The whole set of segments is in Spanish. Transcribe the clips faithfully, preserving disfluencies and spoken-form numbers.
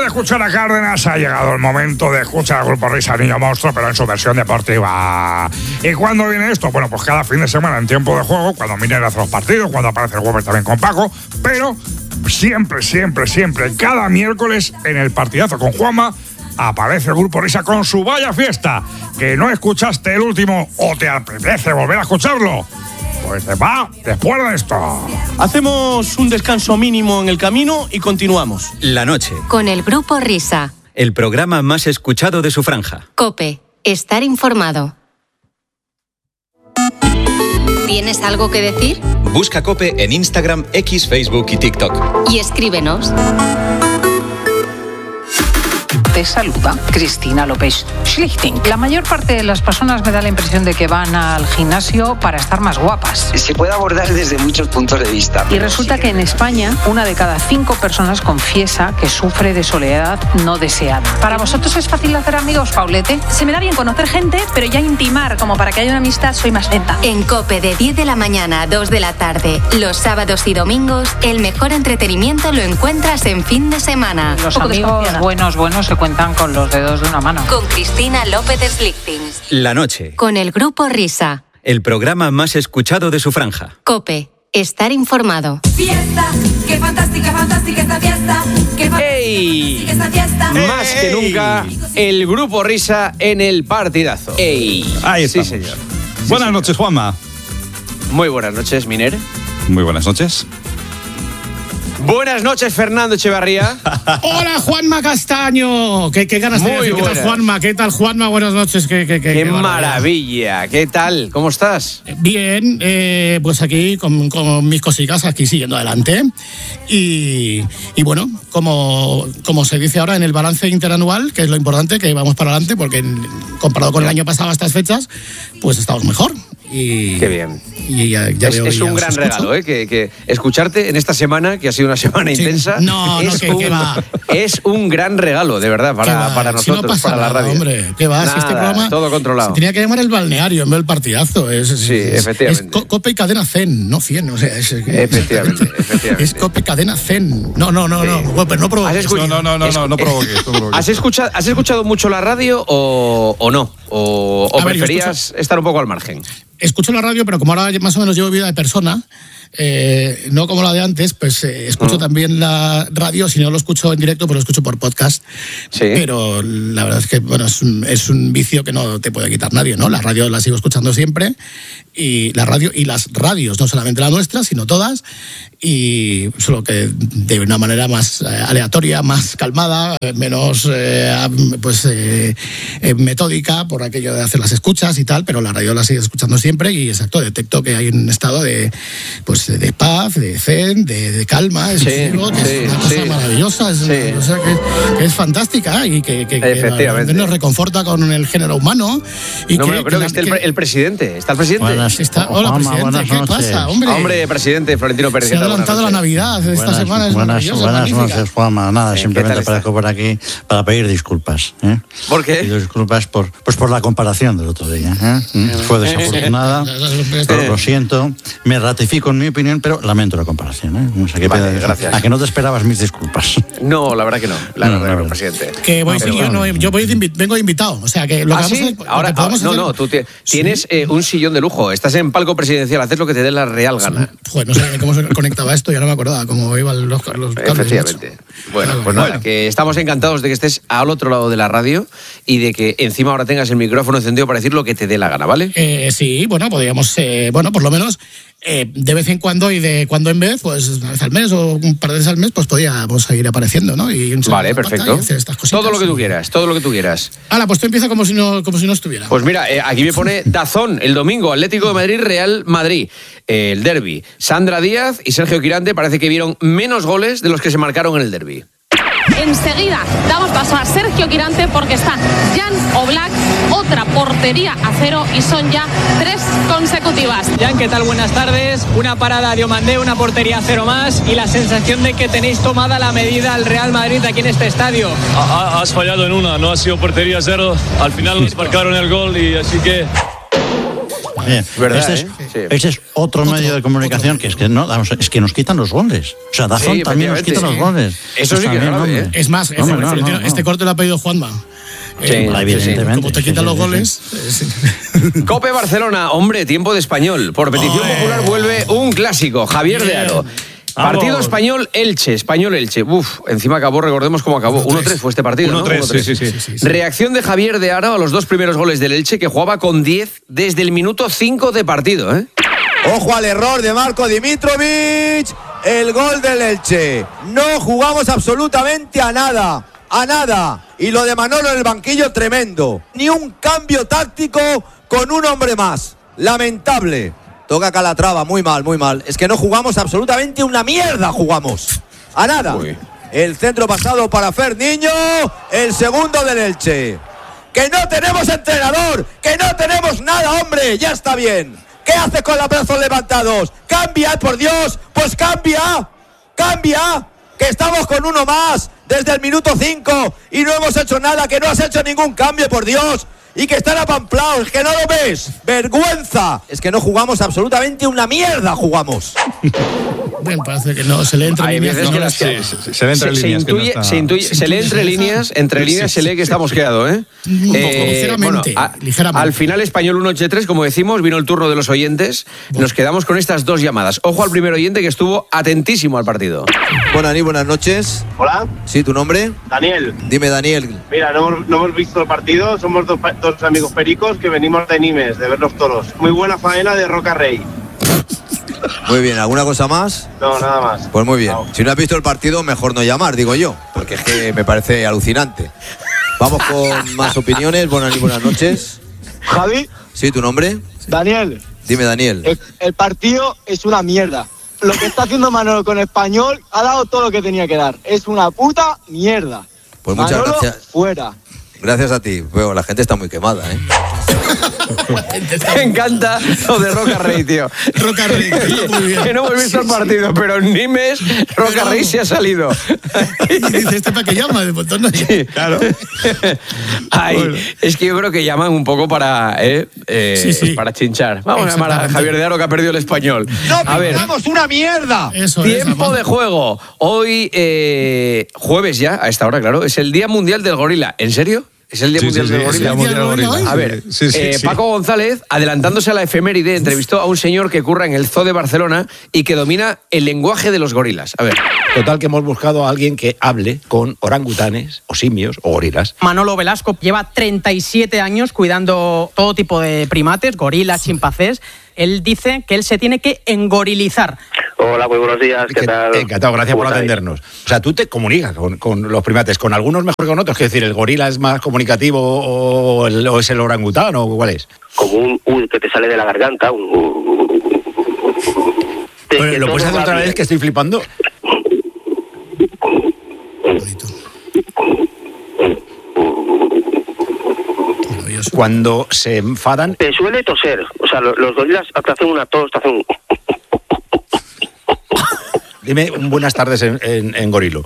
de escuchar a Cárdenas, ha llegado el momento de escuchar al Grupo Risa Niño Monstruo, pero en su versión deportiva. ¿Y cuándo viene esto? Bueno, pues cada fin de semana en tiempo de juego, cuando Miner hace los partidos, cuando aparece el Weber también con Paco, pero siempre, siempre, siempre, cada miércoles en el partidazo con Juanma, aparece el Grupo Risa con su Vaya Fiesta. ¿Que no escuchaste el último o te apetece volver a escucharlo? Pues va después de esto. Hacemos un descanso mínimo en el camino y continuamos. La noche. Con el Grupo Risa. El programa más escuchado de su franja. COPE. Estar informado. ¿Tienes algo que decir? Busca COPE en Instagram, X, Facebook y TikTok. Y escríbenos. Te saluda Cristina López Schlichting. La mayor parte de las personas me da la impresión de que van al gimnasio para estar más guapas. Se puede abordar desde muchos puntos de vista. Y resulta que en España una de cada cinco personas confiesa que sufre de soledad no deseada. ¿Para vosotros es fácil hacer amigos, Paulete? Se me da bien conocer gente, pero ya intimar como para que haya una amistad soy más lenta. En COPE de diez de la mañana a dos de la tarde, los sábados y domingos, el mejor entretenimiento lo encuentras en fin de semana. Los amigos buenos, buenos se cuentan con los dedos de una mano. Con Cristina López Slichting. La noche. Con el Grupo Risa. El programa más escuchado de su franja. COPE. Estar informado. Fiesta, qué fantástica, fantástica esta fiesta. Qué ¡Ey! esta fiesta. Más que nunca, el Grupo Risa en el partidazo. ¡Ey! Ahí está. Sí, señor. Buenas noches, Juanma. Muy buenas noches, Miner. Muy buenas noches. Buenas noches, Fernando Echevarría. Hola, Juanma Castaño. ¿Qué, qué ganas de decir? ¿Qué tal, Juanma? ¿Qué tal, Juanma? Buenas noches. ¿Qué, qué, qué, qué qué maravilla. ¿Qué tal? ¿Cómo estás? Bien, eh, pues aquí con, con mis cositas, aquí siguiendo adelante. Y, y bueno, como, como se dice ahora en el balance interanual, que es lo importante, que vamos para adelante, porque comparado con el año pasado a estas fechas, pues estamos mejor. Y, qué bien. Y ya, ya es veo, es ya un gran escucho. regalo, ¿eh? Que, que escucharte en esta semana, que ha sido una semana Sí. intensa. No, no, es, que- un, que va. es un gran regalo, de verdad, ¿Qué para, va? para Si no nosotros, pasa para la nada, radio. hombre, ¿qué va? Si este Nada, programa todo controlado. se tenía que llamar el balneario en vez del partidazo. Es, es- Sí, es- efectivamente. Es co- Cope y cadena Zen, no cien. O sea, es, Efectivamente, efectivamente. Es Cope y cadena Zen. No, no, no, Sí. no. Bueno, pero no ¿Has provoques. escuchado- No, no, no, no, no provoques, no provoques. ¿Has escuchado, ¿Has escuchado mucho la radio o, o no? ¿O, o A ver, yo preferías estar un poco al margen? Escucho la radio, pero como ahora más o menos llevo vida de persona, eh, no como la de antes, pues eh, escucho Mm. también la radio. Si no lo escucho en directo, pues lo escucho por podcast. Sí. Pero la verdad es que bueno, es un, es un vicio que no te puede quitar nadie, ¿no? La radio la sigo escuchando siempre. Y la radio y las radios, no solamente la nuestra, sino todas. Y solo que de una manera más eh, aleatoria, más calmada, eh, menos eh, pues eh, eh, metódica por aquello de hacer las escuchas y tal, pero la radio la sigo escuchando siempre y exacto, detecto que hay un estado de pues de paz, de zen, de, de calma, es, Sí, digo, que sí, es una cosa sí. maravillosa, es Sí. una cosa que, que es fantástica y que, que, que Efectivamente. nos reconforta con el género humano. Y No, que, bueno, creo que, esté el, pre- el presidente. ¿Está el presidente? Buenas, está, hola, Juanma, presidente, buenas ¿qué noches. pasa, hombre? Hombre, presidente Florentino Pérez. Se ha ¿qué tal? Buenas adelantado la noches. Navidad de esta Buenas, semana, es buenas, maravillosa, buenas magnífica. noches, Juanma. Nada, ¿Qué simplemente tal está? aparezco por aquí para pedir disculpas. ¿eh? ¿Por qué? Pido disculpas por, pues por la comparación del otro día. ¿eh? ¿Mm? Fue desafortunada, pero lo siento. Me ratifico en mi opinión, pero lamento la comparación. ¿eh? O sea, que Vale, peda- gracias. A que no te esperabas mis disculpas. No, la verdad que no. La No, verdad que no, no, presidente. Que voy, No, sí, pero yo, bueno. no, yo voy de invi- vengo de invitado, o sea que lo ¿Ah, que vamos sí? a hacer, lo Ahora, que podemos no, hacer- no, tú te- Sí. tienes eh, un sillón de lujo. Estás en palco presidencial, haces lo que te dé la real gana. Joder, no sé cómo se conectaba esto, ya no me acordaba cómo iban los, los cables. Efectivamente. macho. Bueno, Bueno, pues bueno. nada, que estamos encantados de que estés al otro lado de la radio y de que encima ahora tengas el micrófono encendido para decir lo que te dé la gana, ¿vale? Eh, sí, bueno, podríamos, eh, bueno, por lo menos eh, de vez en cuando y de cuando en vez, pues una vez al mes o un par de veces al mes, pues podíamos seguir apareciendo, ¿no? Y enseñar Vale, la pata perfecto. y hacer estas cositas. Todo lo que tú quieras, todo lo que tú quieras. Hala, pues tú empieza como si no, como si no estuviera. Pues mira, eh, aquí me pone Dazón, el domingo, Atlético de Madrid, Real Madrid, eh, el derbi. Sandra Díaz y Sergio Quirante parece que vieron menos goles de los que se marcaron en el derbi. Enseguida damos paso a Sergio Quirante porque está Jan Oblak, otra portería a cero y son ya tres consecutivas. Jan, ¿qué tal? Buenas tardes. Una parada de Diomandé, una portería a cero más y la sensación de que tenéis tomada la medida al Real Madrid aquí en este estadio. Ha- Has fallado en una, no ha sido portería cero. Al final nos marcaron el gol y así que... Bien. ¿Verdad, Ese, eh? es, Sí. ese es otro, otro medio de comunicación que es que no, vamos, es que nos quitan los goles. O sea, Dazón Sí, también nos quita los goles. Eso sí que es grave, ¿eh? Es más, Hombre, no, no, no. este corte lo ha pedido Juanma. Sí, Eh, evidentemente. Como te quitan Sí, los sí, goles. sí. Cope Barcelona, hombre, tiempo de español. Por petición Oye. popular vuelve un clásico, Javier de Aro. Partido Vamos. español-Elche, español-Elche. Uf, encima acabó, recordemos cómo acabó. uno tres fue este partido, ¿no? uno tres, uno tres. sí, sí, sí. Sí, sí. Reacción de Javier de Aro a los dos primeros goles del Elche, que jugaba con diez desde el minuto cinco de partido, ¿eh? Ojo al error de Marco Dimitrovic. El gol del Elche. No jugamos absolutamente a nada. A nada. Y lo de Manolo en el banquillo, tremendo. Ni un cambio táctico con un hombre más. Lamentable. Toca Calatrava, muy mal, muy mal. Es que no jugamos absolutamente una mierda, jugamos. A nada. Uy. El centro pasado para Fer Niño. El segundo del Elche. Que no tenemos entrenador. Que no tenemos nada, hombre. Ya está bien. ¿Qué haces con los brazos levantados? ¡Cambia, por Dios! ¡Pues cambia! ¡Cambia! Que estamos con uno más desde el minuto cinco y no hemos hecho nada, que no has hecho ningún cambio, por Dios. Y que están apamplados, que no lo ves. ¡Vergüenza! Es que no jugamos absolutamente una mierda, jugamos. Bueno, parece que no, se le entra Hay líneas. veces no, que no, las sí, que- Se, se, se ve entre se, se líneas. que no intuye, está- se, intuye- se lee entre líneas, entre líneas se lee que está mosqueado, ¿eh? Un poco, ligeramente, a- ligeramente. Al final, Español uno ocho tres, como decimos, vino el turno de los oyentes. Nos quedamos con estas dos llamadas. Ojo al primer oyente que estuvo atentísimo al partido. Buenas noches, buenas noches. Hola, Sí, ¿tu nombre? Daniel. Dime, Daniel. Mira, no hemos, no hemos visto el partido, somos dos, pa- dos amigos pericos que venimos de Nimes, de ver los toros. Muy buena faena de Roca Rey. Muy bien, ¿alguna cosa más? No, nada más. Pues muy bien. Chao. Si no has visto el partido, mejor no llamar, digo yo. Porque es que me parece alucinante. Vamos con más opiniones. Buenas y buenas noches. Javi, Sí, ¿tu nombre? Daniel, Dime, Daniel. el, el partido es una mierda. Lo que está haciendo Manolo con Español ha dado todo lo que tenía que dar. Es una puta mierda. Pues muchas Manolo, gracias. fuera. Gracias a ti. Bueno, la gente está muy quemada, ¿eh? Me encanta lo de Roca Rey, tío. Roca Rey, está muy bien. Que no hemos visto el partido, pero en Nimes, Roca Pero- Rey se ha salido. Dice, ¿este para qué llama? De montón no llama. Claro. Ay, Bueno. es que yo creo que llaman un poco para, eh, eh, Sí, sí. para chinchar. Vamos a llamar a Exactamente. Javier de Aro, que ha perdido el español. ¡No A ver, pintamos una mierda! Eso es, tiempo además. de juego. Hoy, eh, jueves ya, a esta hora, claro, es el Día Mundial del Gorila. ¿En serio? ¿Es el Día Sí, Mundial sí, del sí, Gorila? el Día Mundial del Gorila Gorila. A ver, Sí, sí, eh, sí. Paco González, adelantándose a la efeméride, entrevistó a un señor que curra en el Zoo de Barcelona y que domina el lenguaje de los gorilas. A ver. Total, que hemos buscado a alguien que hable con orangutanes, o simios, o gorilas. Manolo Velasco lleva treinta y siete años cuidando todo tipo de primates, gorilas, chimpancés. Él dice que él se tiene que engorilizar. Hola, muy buenos días. ¿Qué Que- tal? Encantado, gracias ¿Cómo por estáis? atendernos. O sea, tú te comunicas con, con los primates, con algunos mejor que con otros. Es decir, ¿el gorila es más comunicativo o, el- o es el orangután o cuál es? Como un U que te sale de la garganta. Un, De Oye, que ¿lo todo puedes hacer va otra bien. vez, que estoy flipando? Maravilloso. Cuando se enfadan, Te suele toser. O sea, lo- los gorilas te hacen una tos, te hacen un... dime un buenas tardes en, en- en gorilo.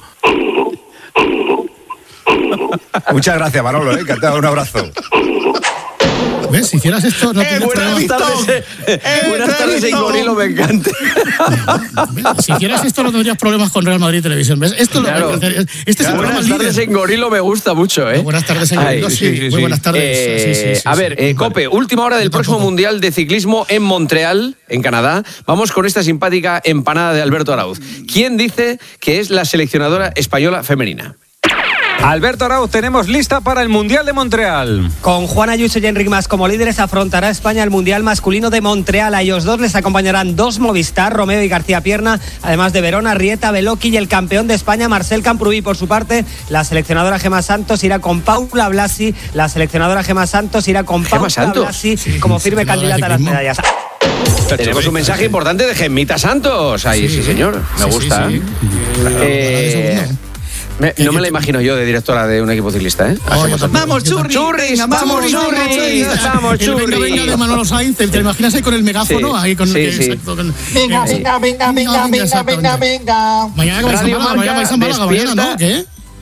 Muchas gracias, Manolo, ¿eh? Encantado, un abrazo. ¿Ves? Si hicieras esto, no tendrías buenas problemas. tardes, eh, buenas tardes en Gorilo, me encanta. ¿Ves? Si hicieras esto, no tendrías problemas con Real Madrid Televisión. ¿Ves? Esto es lo Claro. que hay que hacer. Este es el programa Buenas tardes líder. en Gorilo me gusta mucho, ¿eh? Buenas tardes en Ay, Gorilo, sí. Muy buenas tardes. Eh, Sí, sí, sí, a sí. ver, eh, Cope, última hora del Yo próximo tampoco. Mundial de Ciclismo en Montreal, en Canadá. Vamos con esta simpática empanada de Alberto Arauz. ¿Quién dice que es la seleccionadora española femenina? Alberto Arauz, tenemos lista para el Mundial de Montreal. Con Juan Ayuso y Enric Mas como líderes afrontará España el Mundial masculino de Montreal. A ellos dos les acompañarán dos Movistar, Romeo y García Pierna, además de Verona, Rieta, Beloki y el campeón de España, Marcel Camprubí. Por su parte, la seleccionadora Gemma Santos irá con Paula Blasi. La seleccionadora Gemma Santos irá con ¿Gemma Paula Santos? Blasi Sí, como firme seleccionadora de candidata a las ciclismo. medallas. Tenemos un mensaje importante de Gemmita Santos. Ahí, sí, señor. Me Sí, sí, gusta. sí. Eh, Segundo. me- no me la imagino yo de directora de un equipo ciclista, ¿eh? Oh, yo también. Vamos, Yo churri, también. churris, vamos, Churris, churris, vamos, vamos, El venga, churris. venga de Manolo Sainz, ¿te lo imaginas ahí con el megáfono? Sí, Ahí con, sí, eh, sí. exacto, con- Venga, eh, venga, venga, venga, venga, exactamente. venga, venga. Mañana vais a Radio Málaga, mañana vais a Marca Málaga, mañana, ¿no? despierta. ¿Qué?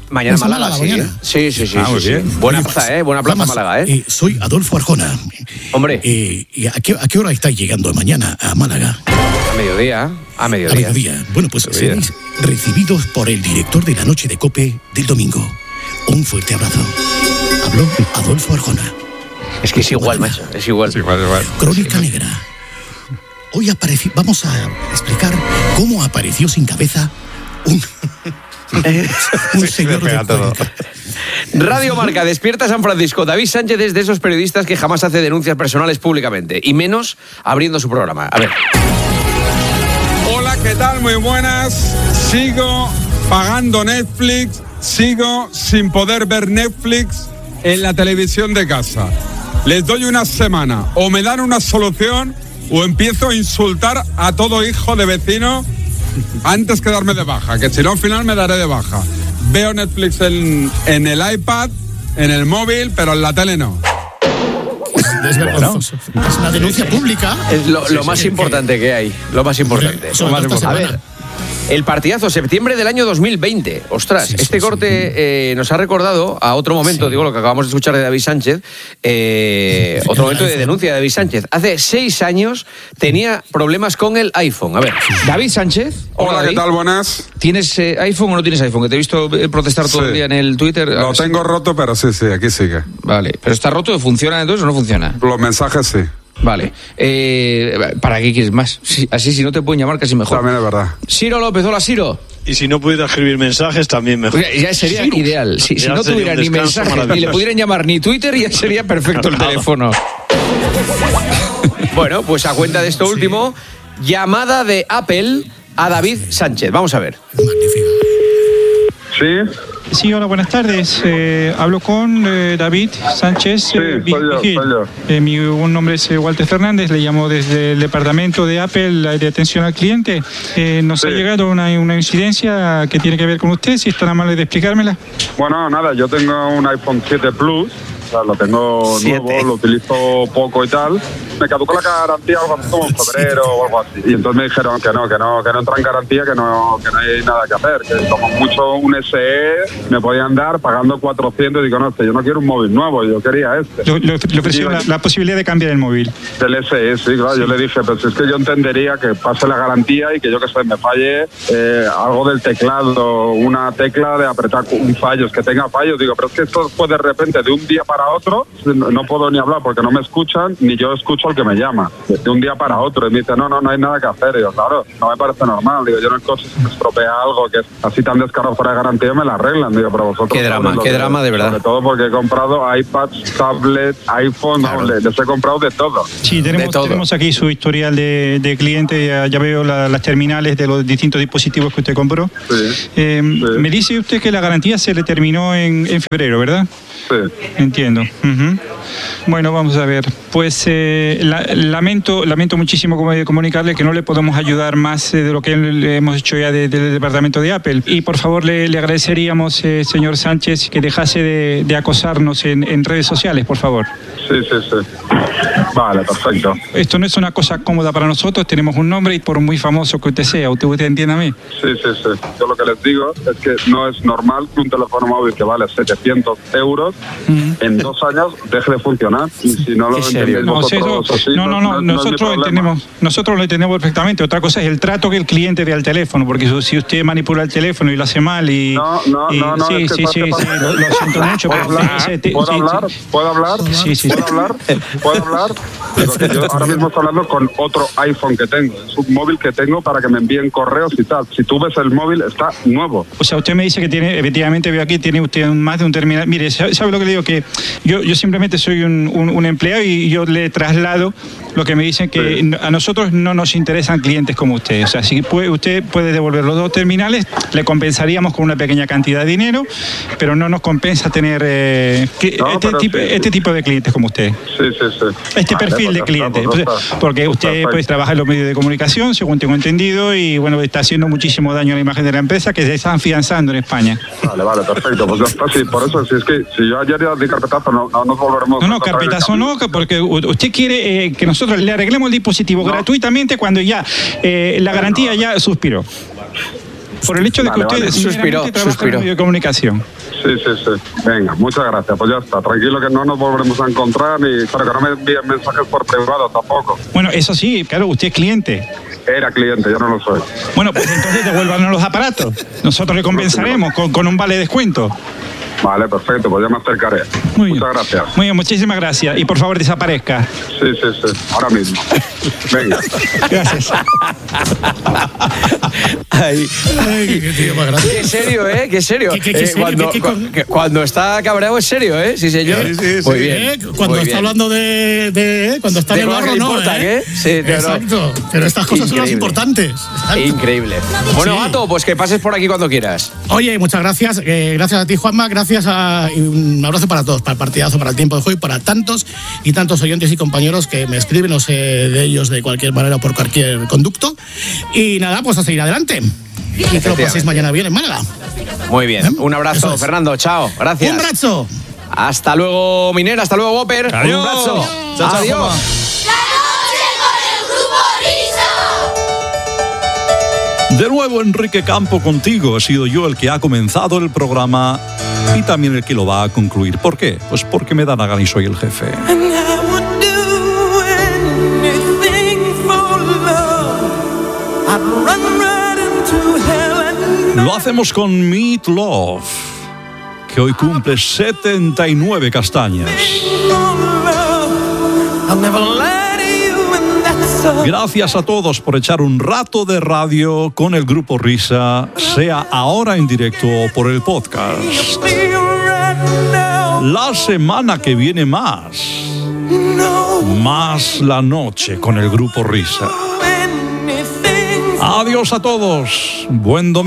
Mañana Es Málaga, Málaga, sí. mañana. Sí, sí, sí. Ah, muy sí, bien. sí. Buena Oye, plaza, ¿eh? Buena plaza Llamas, Málaga, ¿eh? eh, soy Adolfo Arjona. Hombre. Eh, ¿y a, qué, ¿A qué hora estáis llegando mañana a Málaga? A mediodía. A A mediodía. mediodía. Bueno, pues Mediodía. seréis recibidos por el director de la noche de COPE del domingo. Un fuerte abrazo. Habló Adolfo Arjona. Es que es igual, macho. Es igual. Es igual, igual. Crónica Negra. Hoy apareció, vamos a explicar cómo apareció sin cabeza un, un señor de Cuenca. Radio Marca, despierta San Francisco. David Sánchez es de esos periodistas que jamás hace denuncias personales públicamente, y menos abriendo su programa. A ver. Hola, ¿qué tal? Muy buenas. Sigo pagando Netflix, sigo sin poder ver Netflix en la televisión de casa. Les doy una semana, o me dan una solución, o empiezo a insultar a todo hijo de vecino antes que darme de baja, que si no al final me daré de baja. Veo Netflix en, en el iPad, en el móvil, pero en la tele no. Es vergonzoso. Es una denuncia pública. Es lo, lo Sí, más sí, importante que... que hay. Lo más importante. Sobre Lo más todo esta importante. A semana. ver. El partidazo, septiembre del año dos mil veinte. Ostras, Sí, sí, este sí. corte eh, nos ha recordado a otro momento, Sí. digo, lo que acabamos de escuchar de David Sánchez, eh, otro momento de denuncia de David Sánchez. Hace seis años tenía problemas con el iPhone. A ver. David Sánchez. Hola, David. ¿qué tal? Buenas. ¿Tienes eh, iPhone o no tienes iPhone? Que te he visto eh, protestar todo Sí. el día en el Twitter. Lo Ah, sí. tengo roto, pero sí, sí, aquí sigue. Vale, pero está roto, ¿funciona entonces o no funciona? Los mensajes sí. Vale. Eh, ¿Para qué quieres más? Sí, así si no te pueden llamar casi mejor. También es verdad. Ciro López, hola Ciro. Y si no pudiera escribir mensajes, también mejor. Oye, ya sería Ciro. ideal. Si, si Ya no sería tuviera un ni descanso mensajes, ni le maravilloso. pudieran llamar ni Twitter, ya sería perfecto el Nada. teléfono. Bueno, pues a cuenta de esto último, llamada de Apple a David Sánchez. Vamos a ver. Magnífico. Sí. Sí, hola, buenas tardes. Eh, hablo con eh, David Sánchez. Sí, eh, soy yo, Vigil. soy yo. Eh, mi un nombre es eh, Walter Fernández, le llamo desde el departamento de Apple de atención al cliente. Eh, nos ha Sí. llegado una, una incidencia que tiene que ver con usted, si es tan amable de explicármela. Bueno, nada, yo tengo un iPhone siete Plus, o sea, lo tengo Siete. nuevo, lo utilizo poco y tal. Me caducó la garantía algo así como en febrero o algo así. Y entonces me dijeron que no, que no, que no entra en garantía, que no, que no hay nada que hacer, que como mucho un S E me podían dar pagando cuatrocientos. Y digo, no, es que yo no quiero un móvil nuevo, yo quería este. Le, le- le ofrecieron la, la posibilidad de cambiar el móvil. Del S E, sí, claro, yo le dije, pues es que yo entendería que pase la garantía y que yo que sé, me falle eh, algo del teclado, una tecla de apretar un fallo, que tenga fallos. Digo, pero es que esto fue de repente, de un día para otro, no no puedo ni hablar porque no me escuchan, ni yo escucho al que me llama. De un día para otro. Y me dice, no, no, no hay nada que hacer. Y yo, claro, no me parece normal. Digo, yo en el coche si me estropea algo que es así tan descarado fuera de garantía, me la arreglan. Digo, pero vosotros... Qué drama, sabéis lo qué que- drama, de verdad. Sobre todo porque he comprado iPads, tablets, iPhone, no, les, les he comprado de todo. Sí, De tenemos, todo. tenemos aquí su historial de, de cliente, ya, ya veo la- las terminales de los distintos dispositivos que usted compró. Sí, Eh, Me dice usted que la garantía se le terminó en, en febrero, ¿verdad? sí. Entiendo. Ujú. Bueno, vamos a ver. Pues eh, la- lamento, lamento muchísimo como- comunicarle que no le podemos ayudar más eh, de lo que le hemos hecho ya de- del departamento de Apple. Y por favor le, le agradeceríamos, eh, señor Sánchez, que dejase de, de acosarnos en, en redes sociales, por favor. Sí, sí, sí. Vale, perfecto. Esto no es una cosa cómoda para nosotros, tenemos un nombre y por muy famoso que usted sea, usted, usted entiéndame. Sí, sí, sí. Yo lo que les digo es que no es normal que un teléfono móvil que vale setecientos euros en dos años deje de funcionar. Y si no lo Qué serio. entendéis No, si vosotros eso- así, no, no, no, es mi nosotros problema. entendemos, nosotros lo entendemos perfectamente. Otra cosa es el trato que el cliente dé al teléfono, porque si- si usted manipula el teléfono y lo hace mal y... No, no, y- no, no, sí, es que sí, ¿sabes sí, qué sí, pasa? lo, lo siento mucho, ¿Puedo pero... hablar? sí, sí, ¿Puedo sí, hablar? sí. ¿Puedo hablar? Sí, sí. ¿Puedo hablar? ¿Puedo hablar? Digo que yo ahora mismo estoy hablando con otro iPhone que tengo. Es un móvil que tengo para que me envíen correos y tal. Si tú ves el móvil, está nuevo. O sea, usted me dice que tiene, efectivamente veo aquí, tiene usted un- más de un terminal. Mire, ¿sabe sabe lo que le digo? Que yo, yo simplemente soy un, un- un empleado y yo le traslado lo que me dicen que Sí. a nosotros no nos interesan clientes como usted. O sea, si puede, usted puede devolver los dos terminales, le compensaríamos con una pequeña cantidad de dinero, pero no nos compensa tener eh, que- No, este, pero tipo, sí, sí. este tipo de clientes como usted. Sí, sí, sí. Este Vale, perfil pues de ya cliente. está, pues ya Entonces, está. porque usted Perfecto. pues trabaja en los medios de comunicación, según tengo entendido, y bueno, está haciendo muchísimo daño a la imagen de la empresa que se está afianzando en España. Vale, vale, perfecto. Pues ya está, sí, por eso, si es que si yo ayer ya di carpetazo, no, no nos volveremos No, no, a encontrar en el carpetazo camino. no, porque u- usted quiere eh, que nosotros le arreglemos el dispositivo gratuitamente cuando ya eh, la garantía ya suspiró. por el hecho de que Vale, vale. ustedes Suspiró, meramente trabajan suspiró. en medio de comunicación. Sí, sí, sí. Venga, muchas gracias. Pues ya está. Tranquilo que no nos volveremos a encontrar, y pero que no me envíen mensajes por privado tampoco. Bueno, eso sí, claro, usted es cliente. Era cliente, yo no lo soy. Bueno, pues entonces devuélvanos los aparatos. Nosotros le compensaremos con, con un vale de descuento. Vale, perfecto, pues ya me acercaré. Muy bien. Muchas gracias. Muy bien, muchísimas gracias. Y por favor, desaparezca. Sí, sí, sí. Ahora mismo. Venga. Gracias. Ay, Ay, qué tío más grande. qué serio, ¿eh? Qué serio. ¿Qué- qué- qué Eh, serio? cuando, ¿Qué- qué con- que- cuando está cabreado es serio, ¿eh? Sí, señor. Sí, sí, Muy sí. bien. ¿Eh? Cuando muy está bien. hablando de, de ¿eh? cuando está De en el cosas barro, que no, importan, ¿eh? ¿eh? Sí, de verdad. Exacto. Pero estas cosas son las Increíble. importantes. Exacto. Increíble. Bueno, Sí. Gato, pues que pases por aquí cuando quieras. Oye, muchas gracias. Eh, gracias a ti, Juanma. Gracias a, y un abrazo para todos, para el partidazo, para el tiempo de juego y para tantos y tantos oyentes y compañeros que me escriben, no sé de ellos de cualquier manera o por cualquier conducto. Y nada, pues a seguir adelante. Y que lo paséis mañana bien en Málaga. Muy bien. ¿Eh? Un abrazo, Eso es. Fernando. Chao. Gracias. Un abrazo. Hasta luego, Miner. Hasta luego, Whopper. Adiós. Un abrazo. Chao, chao, Adiós. Juanma. De nuevo, Enrique Campo contigo. He sido yo el que ha comenzado el programa y también el que lo va a concluir. ¿Por qué? Pues porque me da la gana y soy el jefe. Lo hacemos con Meat Love, que hoy cumple setenta y nueve castañas. Gracias a todos por echar un rato de radio con el Grupo Risa, sea ahora en directo o por el podcast. La semana que viene más. Más la noche con el Grupo Risa. Adiós a todos. Buen domingo.